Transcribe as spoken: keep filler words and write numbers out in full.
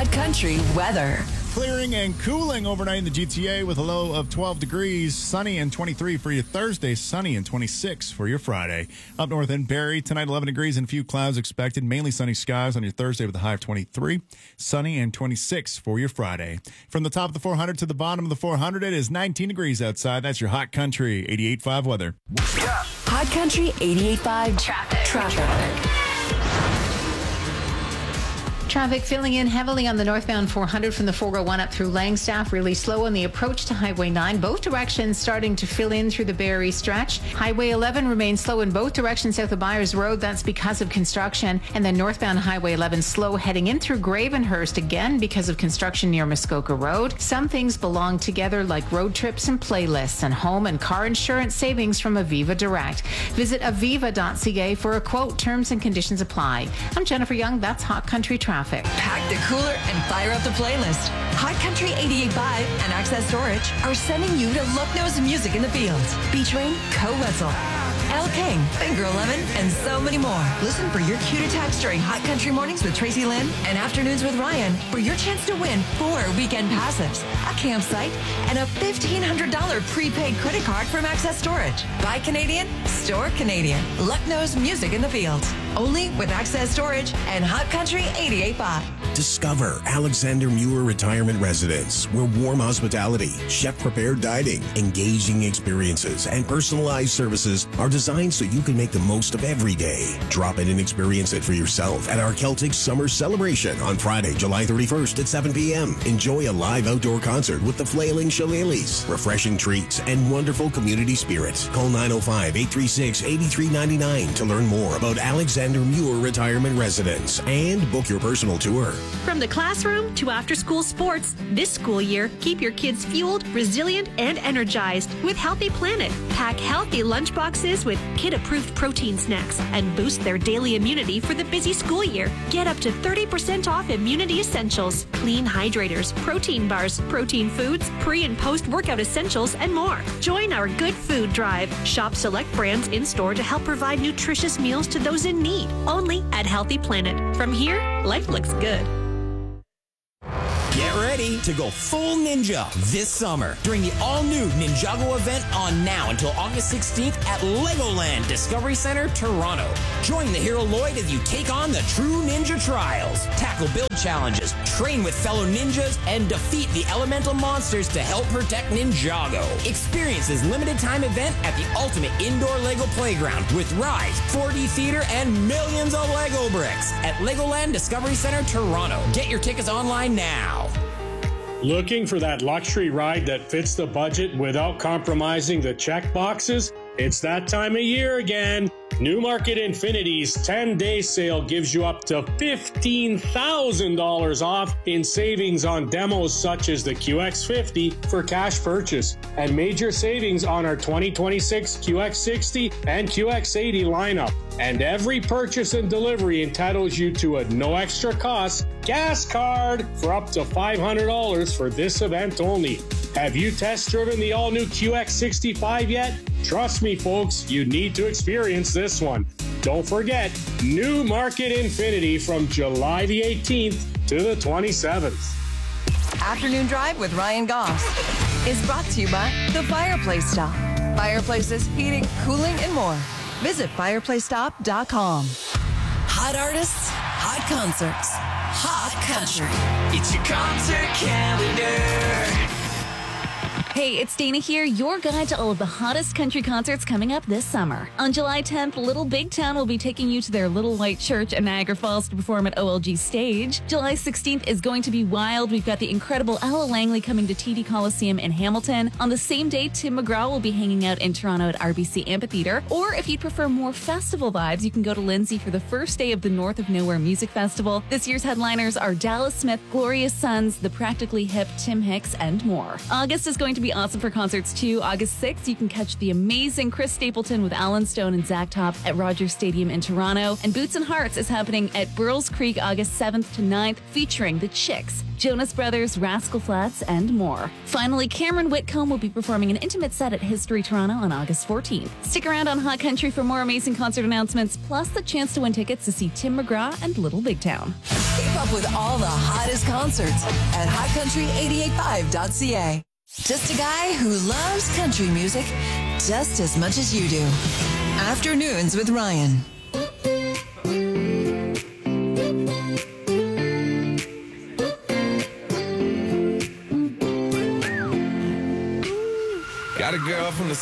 Hot Country weather. Clearing and cooling overnight in the G T A with a low of twelve degrees. Sunny and twenty-three for your Thursday. Sunny and twenty-six for your Friday. Up north in Barrie, tonight eleven degrees and a few clouds expected. Mainly sunny skies on your Thursday with a high of twenty-three. Sunny and twenty-six for your Friday. From the top of the four hundred to the bottom of the four hundred, it is nineteen degrees outside. That's your Hot Country eighty-eight point five weather. Yeah. Hot Country eighty-eight point five traffic. Traffic. Traffic filling in heavily on the northbound four hundred from the four oh one up through Langstaff. Really slow on the approach to Highway nine. Both directions starting to fill in through the Barrie stretch. Highway eleven remains slow in both directions south of Byers Road. That's because of construction. And then northbound Highway eleven slow heading in through Gravenhurst again because of construction near Muskoka Road. Some things belong together like road trips and playlists and home and car insurance savings from Aviva Direct. Visit aviva dot c a for a quote. Terms and conditions apply. I'm Jennifer Young. That's Hot Country Traffic. Pack the cooler and fire up the playlist. Hot Country eighty-eight point five and Access Storage are sending you to Lucknow's Music in the Fields. Beach Rain, Co-Wetzel, Al King, Finger eleven, and so many more. Listen for your cue to text during Hot Country Mornings with Tracy Lynn and Afternoons with Ryan for your chance to win four weekend passes, a campsite, and a fifteen hundred dollars prepaid credit card from Access Storage. Buy Canadian, store Canadian. Lucknow's Music in the Fields. Only with Access Storage and Hot Country eighty-eight point five. Discover Alexander Muir Retirement Residence, where warm hospitality, chef-prepared dining, engaging experiences, and personalized services are designed so you can make the most of every day. Drop in and experience it for yourself at our Celtic Summer Celebration on Friday, July thirty-first at seven p.m. Enjoy a live outdoor concert with the Flailing Shillelaghs, refreshing treats, and wonderful community spirit. Call nine oh five, eight three six, eight three nine nine to learn more about Alexander Muir Retirement Residence and book your personal tour. From the classroom to after-school sports, this school year, keep your kids fueled, resilient, and energized with Healthy Planet. Pack healthy lunchboxes with kid-approved protein snacks and boost their daily immunity for the busy school year. Get up to thirty percent off immunity essentials, clean hydrators, protein bars, protein foods, pre- and post-workout essentials, and more. Join our Good Food Drive. Shop select brands in-store to help provide nutritious meals to those in need. Only at Healthy Planet. From here, life looks good. Get ready to go full ninja this summer during the all-new Ninjago event on now until August sixteenth at Legoland Discovery Center, Toronto. Join the hero Lloyd as you take on the true ninja trials, tackle build challenges, train with fellow ninjas, and defeat the elemental monsters to help protect Ninjago. Experience this limited-time event at the ultimate indoor Lego playground with rides, four D theater, and millions of Lego bricks at Legoland Discovery Center, Toronto. Get your tickets online now. Looking for that luxury ride that fits the budget without compromising the check boxes? It's that time of year again. Newmarket Infinity's ten-day sale gives you up to fifteen thousand dollars off in savings on demos such as the Q X fifty for cash purchase, and major savings on our twenty twenty-six Q X sixty and Q X eighty lineup. And every purchase and delivery entitles you to a no extra cost gas card for up to five hundred dollars for this event only. Have you test driven the all-new Q X sixty-five yet? Trust me, folks, you need to experience this one. Don't forget, Newmarket Infinity from July the eighteenth to the twenty-seventh. Afternoon Drive with Ryan Goss is brought to you by The Fireplace Stop. Fireplaces, heating, cooling, and more. Visit fireplace stop dot com. Hot artists, hot concerts, hot country. It's your concert calendar. Hey, it's Dana here, your guide to all of the hottest country concerts coming up this summer. On July tenth, Little Big Town will be taking you to their Little White Church in Niagara Falls to perform at O L G Stage. July sixteenth is going to be wild. We've got the incredible Ella Langley coming to T D Coliseum in Hamilton. On the same day, Tim McGraw will be hanging out in Toronto at R B C Amphitheatre. Or if you'd prefer more festival vibes, you can go to Lindsay for the first day of the North of Nowhere Music Festival. This year's headliners are Dallas Smith, Glorious Sons, The Practically Hip, Tim Hicks, and more. August is going to be be awesome for concerts too. August sixth, you can catch the amazing Chris Stapleton with Alan Stone and Zach Top at Rogers Stadium in Toronto. And Boots and Hearts is happening at Burles Creek August seventh to ninth, featuring the Chicks, Jonas Brothers, Rascal Flatts, and more. Finally, Cameron Whitcomb will be performing an intimate set at History Toronto on August fourteenth. Stick around on Hot Country for more amazing concert announcements, plus the chance to win tickets to see Tim McGraw and Little Big Town. Keep up with all the hottest concerts at hot country eight eight five dot c a. Just a guy who loves country music just as much as you do. Afternoons with Ryan. Got a girl from the